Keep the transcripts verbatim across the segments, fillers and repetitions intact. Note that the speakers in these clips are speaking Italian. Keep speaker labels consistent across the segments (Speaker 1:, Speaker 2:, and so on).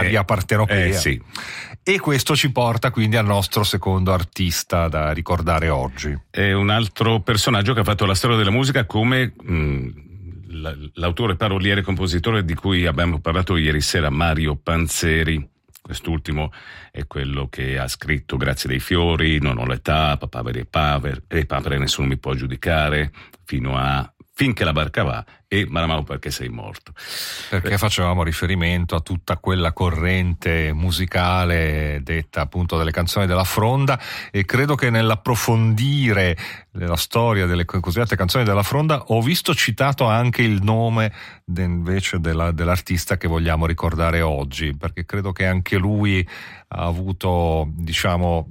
Speaker 1: via
Speaker 2: eh,
Speaker 1: partenopea.
Speaker 2: Eh, sì.
Speaker 1: E questo ci porta quindi al nostro secondo artista da ricordare oggi.
Speaker 2: È un altro personaggio che ha fatto la storia della musica come mh, l'autore, paroliere e compositore di cui abbiamo parlato ieri sera, Mario Panzeri. Quest'ultimo è quello che ha scritto Grazie dei fiori, Non ho l'età, Papaveri e Papere, e Papere nessuno mi può giudicare, fino a Finché la barca va e Maramau perché sei morto.
Speaker 1: Perché facevamo riferimento a tutta quella corrente musicale detta appunto delle canzoni della Fronda, e credo che nell'approfondire la storia delle cosiddette canzoni della Fronda ho visto citato anche il nome de, invece della, dell'artista che vogliamo ricordare oggi, perché credo che anche lui ha avuto, diciamo,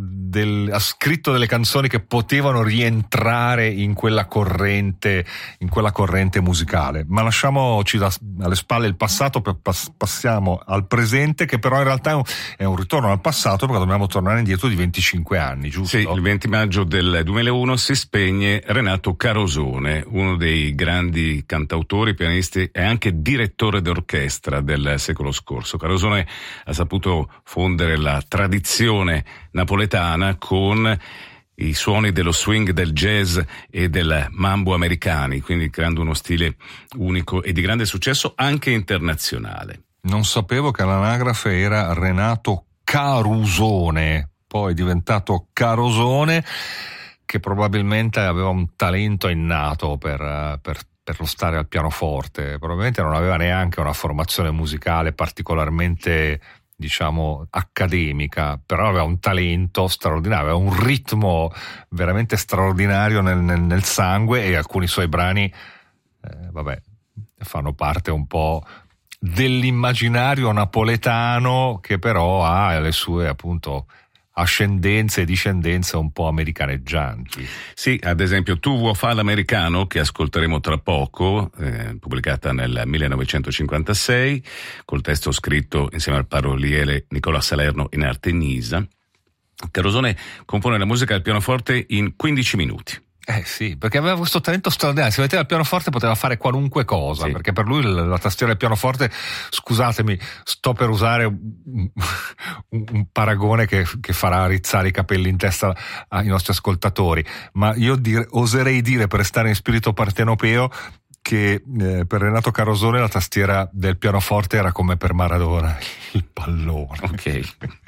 Speaker 1: del, ha scritto delle canzoni che potevano rientrare in quella corrente, in quella corrente musicale. Ma lasciamoci da, alle spalle il passato, per, pass, passiamo al presente, che però in realtà è un, è un ritorno al passato, perché dobbiamo tornare indietro di venticinque anni, giusto?
Speaker 2: Sì, il venti maggio del duemilauno si spegne Renato Carosone, uno dei grandi cantautori, pianisti e anche direttore d'orchestra del secolo scorso. Carosone ha saputo fondere la tradizione napoletana con i suoni dello swing, del jazz e del mambo americani, quindi creando uno stile unico e di grande successo anche internazionale.
Speaker 1: Non sapevo che l'anagrafe era Renato Carusone, poi è diventato Carosone, che probabilmente aveva un talento innato per, per, per lo stare al pianoforte. Probabilmente non aveva neanche una formazione musicale particolarmente, diciamo, accademica, però aveva un talento straordinario, aveva un ritmo veramente straordinario nel, nel, nel sangue, e alcuni suoi brani eh, vabbè, fanno parte un po' dell'immaginario napoletano, che però ha le sue appunto ascendenze e discendenze un po' americaneggianti.
Speaker 2: Sì, ad esempio Tu vuoi fa l'americano, che ascolteremo tra poco, eh, pubblicata nel millenovecentocinquantasei, col testo scritto insieme al paroliere Nicola Salerno in arte Nisa. Carosone compone la musica al pianoforte in quindici minuti.
Speaker 1: Eh sì, perché aveva questo talento straordinario, si metteva al pianoforte poteva fare qualunque cosa, sì. Perché per lui la, la tastiera del pianoforte, scusatemi, sto per usare un, un, un paragone che, che farà rizzare i capelli in testa ai nostri ascoltatori, ma io dire, oserei dire, per stare in spirito partenopeo, che eh, per Renato Carosone la tastiera del pianoforte era come per Maradona, il pallone.
Speaker 2: Ok.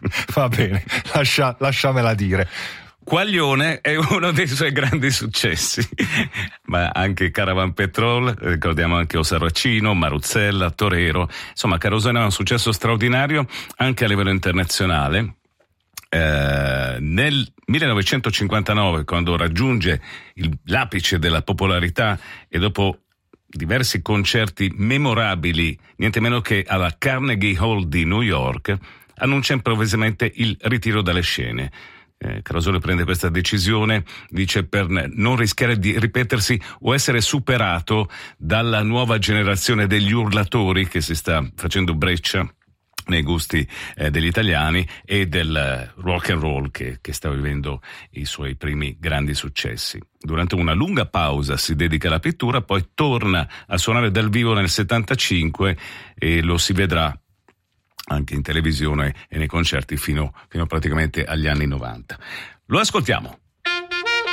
Speaker 1: Va bene, lascia, lasciamela dire.
Speaker 2: Quaglione è uno dei suoi grandi successi, ma anche Caravan Petrol, ricordiamo anche O Sarracino, Maruzzella, Torero. Insomma, Carosone ha un successo straordinario anche a livello internazionale. Eh, nel millenovecentocinquantanove, quando raggiunge il, l'apice della popolarità, e dopo diversi concerti memorabili, niente meno che alla Carnegie Hall di New York, annuncia improvvisamente il ritiro dalle scene. Eh, Carosone prende questa decisione, dice, per non rischiare di ripetersi o essere superato dalla nuova generazione degli urlatori che si sta facendo breccia nei gusti eh, degli italiani, e del rock and roll che, che sta vivendo i suoi primi grandi successi. Durante una lunga pausa si dedica alla pittura, poi torna a suonare dal vivo nel settantacinque e lo si vedrà anche in televisione e nei concerti fino, fino praticamente agli anni novanta. Lo ascoltiamo.